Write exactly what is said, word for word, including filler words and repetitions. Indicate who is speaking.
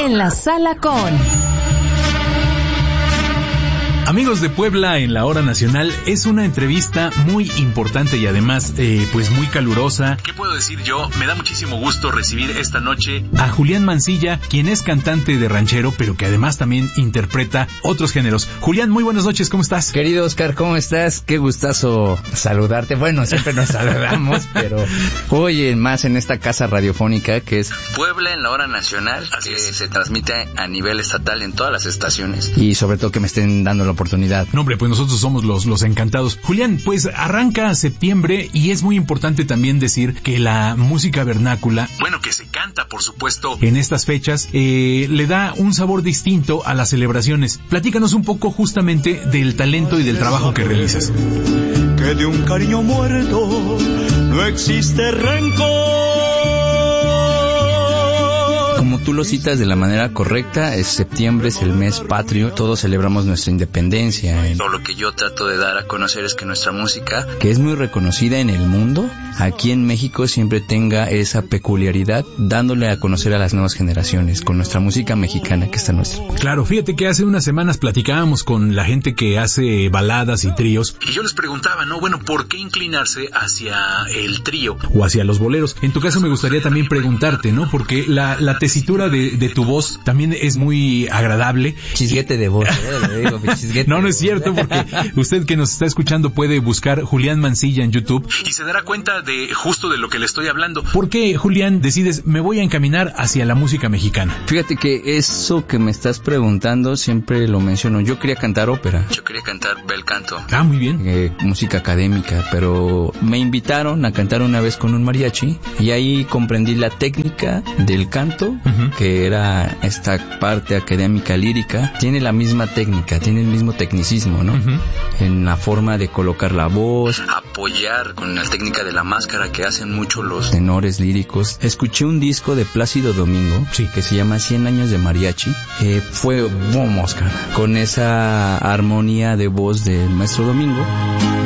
Speaker 1: en la sala con...
Speaker 2: Amigos de Puebla en la Hora Nacional, es una entrevista muy importante y además eh, pues muy calurosa. ¿Qué puedo decir yo? Me da muchísimo gusto recibir esta noche a Julián Mancilla, quien es cantante de ranchero, pero que además también interpreta otros géneros. Julián, muy buenas noches, ¿cómo estás?
Speaker 3: Querido Oscar, ¿cómo estás? Qué gustazo saludarte. Bueno, siempre nos saludamos, pero hoy más en esta casa radiofónica que es
Speaker 4: Puebla en la Hora Nacional, que se transmite a nivel estatal en todas las estaciones.
Speaker 3: Y sobre todo que me estén dando la oportunidad.
Speaker 2: No, hombre, pues nosotros somos los, los encantados. Julián, pues arranca septiembre y es muy importante también decir que la música vernácula, bueno, que se canta, por supuesto, en estas fechas, eh, le da un sabor distinto a las celebraciones. Platícanos un poco justamente del talento y del trabajo que realizas.
Speaker 5: Que de un cariño muerto no existe rencor.
Speaker 3: Como tú lo citas de la manera correcta, es septiembre, es el mes patrio, todos celebramos nuestra independencia.
Speaker 4: Todo lo que yo trato de dar a conocer es que nuestra música,
Speaker 3: que es muy reconocida en el mundo, aquí en México siempre tenga esa peculiaridad, dándole a conocer a las nuevas generaciones, con nuestra música mexicana que está nuestra.
Speaker 2: Claro, fíjate que hace unas semanas platicábamos con la gente que hace baladas y tríos, y yo les preguntaba, ¿no? Bueno, ¿por qué inclinarse hacia el trío o hacia los boleros? En tu caso me gustaría también preguntarte, ¿no? Porque la, la tesitura de, de tu voz también es muy agradable.
Speaker 3: Chisguete de voz, ¿eh? Le digo, chisguete.
Speaker 2: No, no es cierto, porque usted que nos está escuchando puede buscar Julián Mancilla en YouTube y se dará cuenta de justo de lo que le estoy hablando. ¿Por qué, Julián, decides, me voy a encaminar hacia la música mexicana?
Speaker 3: Fíjate que eso que me estás preguntando siempre lo menciono. Yo quería cantar ópera.
Speaker 4: Yo quería cantar bel canto.
Speaker 2: Ah, muy bien.
Speaker 3: Eh, música académica, pero me invitaron a cantar una vez con un mariachi y ahí comprendí la técnica del canto, uh-huh, que era esta parte académica lírica. Tiene la misma técnica, tiene el mismo tecnicismo, ¿no? Uh-huh. En la forma de colocar la voz,
Speaker 4: apoyar con la técnica de la máscara que hacen mucho los
Speaker 3: tenores líricos. Escuché un disco de Plácido Domingo, sí, que se llama cien años de mariachi. Eh, fue boom, Oscar, con esa armonía de voz del maestro Domingo.